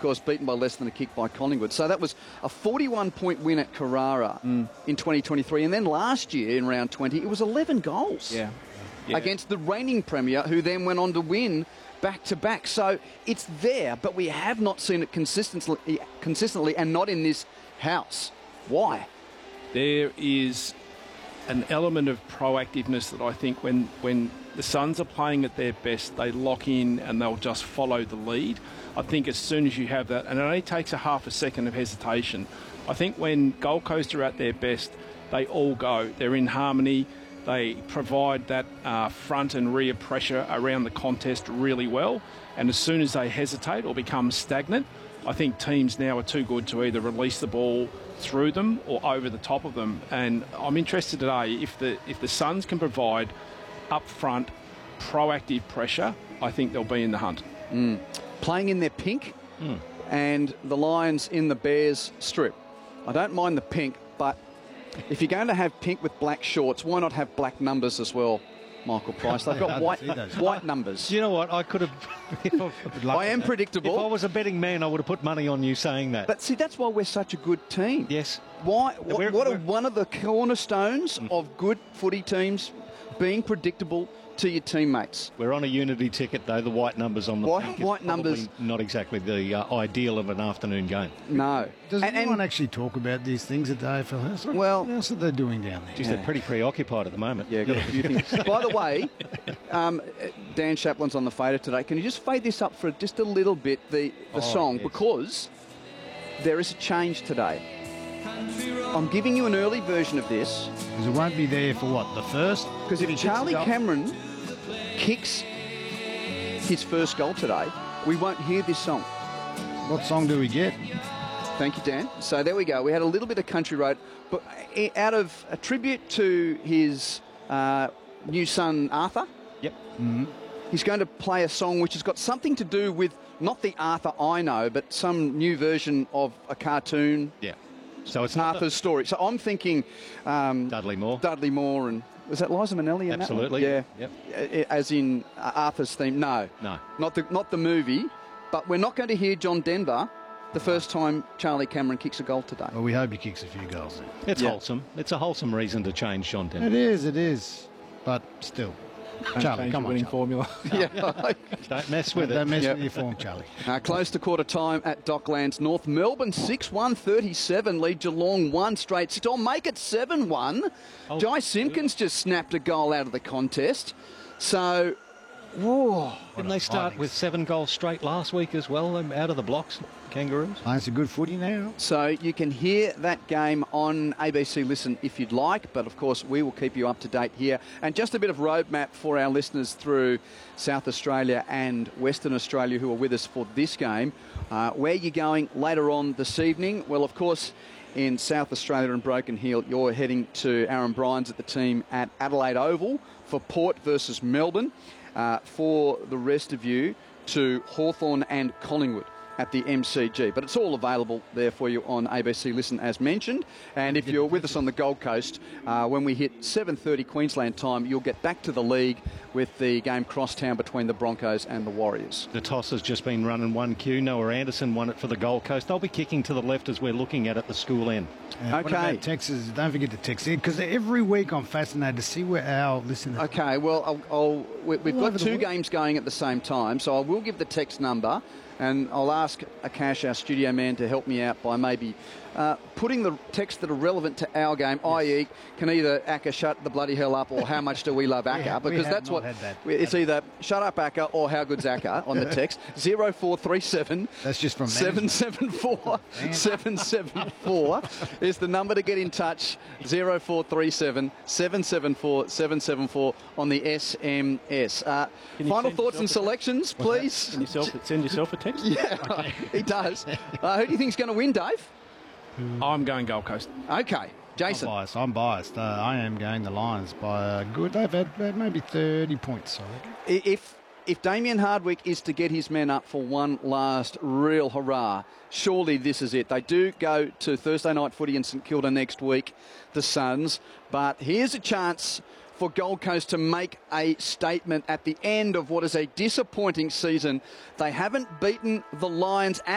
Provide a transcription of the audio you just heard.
course, beaten by less than a kick by Collingwood. So that was a 41-point win at Carrara in 2023. And then last year, in round 20, it was 11 goals against the reigning premier, who then went on to win back-to-back. So it's there, but we have not seen it consistently and not in this house. Why? There is an element of proactiveness that I think when the Suns are playing at their best, they lock in and they'll just follow the lead. I think as soon as you have that, and it only takes a half a second of hesitation, I think when Gold Coast are at their best, they all go. They're in harmony. They provide that front and rear pressure around the contest really well. And as soon as they hesitate or become stagnant, I think teams now are too good to either release the ball through them or over the top of them. And I'm interested today, if the Suns can provide up-front proactive pressure, I think they'll be in the hunt. Playing in their pink and the Lions in the Bears strip. I don't mind the pink, but if you're going to have pink with black shorts, why not have black numbers as well, Michael Price? They've got white numbers. You know what? I could have... I am predictable. If I was a betting man, I would have put money on you saying that. But see, that's why we're such a good team. Yes. What are one of the cornerstones of good footy teams being predictable to your teammates? We're on a unity ticket, though. The white numbers on the pink white numbers, not exactly the ideal of an afternoon game. No. Does anyone actually talk about these things at the AFL House? What else are they doing down there? Just they're pretty preoccupied at the moment. Yeah, got a few things. By the way, Dan Shaplin's on the fader today. Can you just fade this up for just a little bit, the song, yes. Because there is a change today. I'm giving you an early version of this. Because it won't be there for what, the first? Because if Charlie Cameron kicks his first goal today, we won't hear this song. What song do we get? Thank you, Dan. So there we go. We had a little bit of Country Road, but out of a tribute to his new son, Arthur. Yep. Mm-hmm. He's going to play a song which has got something to do with not the Arthur I know, but some new version of a cartoon. Yeah. So it's Arthur's story. So I'm thinking Dudley Moore, and was that Liza Minnelli? In absolutely. That one? Yeah. Yep. As in Arthur's theme. No, not the movie. But we're not going to hear John Denver the first time Charlie Cameron kicks a goal today. Well, we hope he kicks a few goals then. It's wholesome. It's a wholesome reason to change John Denver. It is. But still. Charlie, come on, winning Charlie. formula. Don't mess with it. Don't mess with your form, Charlie. Close to quarter time at Docklands North. Melbourne 6-1-37 lead Geelong 1 straight 6. I'll make it 7-1. Jai Simpkins just snapped a goal out of the contest. So, Didn't they start with 7 goals straight last week as well, out of the blocks, Kangaroos? Playing some good footy now. So you can hear that game on ABC Listen if you'd like, but of course we will keep you up to date here. And just a bit of roadmap for our listeners through South Australia and Western Australia who are with us for this game. Where you're going later on this evening? Well, of course, in South Australia and Broken Hill, you're heading to Aaron Bryans at the team at Adelaide Oval for Port versus Melbourne. For the rest of you, to Hawthorn and Collingwood at the MCG. But it's all available there for you on ABC Listen as mentioned. And if you're with us on the Gold Coast, when we hit 7:30 Queensland time, you'll get back to the league with the game crosstown between the Broncos and the Warriors. The toss has just been run in 1Q. Noah Anderson won it for the Gold Coast. They'll be kicking to the left as we're looking at the school end. What about Texas? Don't forget to text in, because every week I'm fascinated to see where our listeners... Okay, well, we've got 2 games going at the same time, so I will give the text number. And I'll ask Akash, our studio man, to help me out by maybe putting the texts that are relevant to our game, i.e. can either Akka shut the bloody hell up or how much do we love Akka? Because that's what... It's either shut up Akka or how good's Akka on the text. 0437... That's just from 774 774 is the number to get in touch. 0437 774 774 on the SMS. Final thoughts and selections, please. Send yourself a text? Yeah, he does. Who do you think's going to win, Dave? I'm going Gold Coast. Okay. Jason? I'm biased. I am going the Lions by a good... They've had maybe 30 points, I reckon. If Damien Hardwick is to get his men up for one last real hurrah, surely this is it. They do go to Thursday night footy in St Kilda next week, the Suns, but here's a chance for Gold Coast to make a statement at the end of what is a disappointing season. They haven't beaten the Lions at